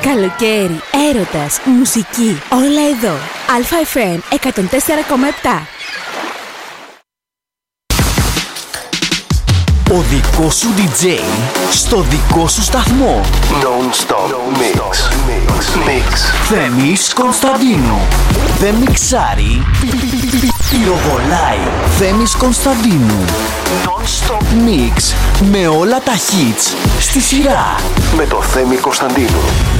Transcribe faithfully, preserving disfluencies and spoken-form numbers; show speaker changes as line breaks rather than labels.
Καλοκαίρι, έρωτας, μουσική, όλα εδώ. Αλφα εφ εμ εκατόν τέσσερα κόμμα επτά.
Ο δικός σου ντι τζέι στο δικό σου σταθμό.
Non-stop mix. Mix.
Θέμης Κωνσταντίνου. Δεν μιξάρει, πυροβολάει. Θέμης Κωνσταντίνου. Non-stop mix με όλα τα hits στη σειρά.
Με το Θέμη Κωνσταντίνου.